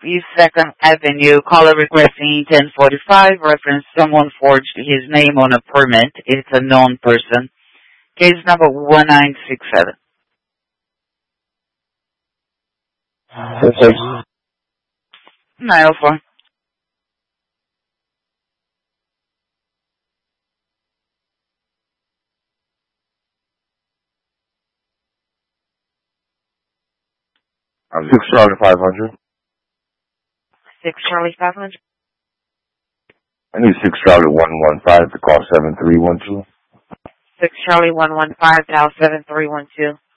East 2nd Avenue, caller requesting 1045, reference someone forged his name on a permit. It's a known person. Case number 1967. Okay. 904. I'm 6 Charlie 500. 6 Charlie 500. I need 6 Charlie 115 to call 7312. 6 Charlie 115, dial 7312.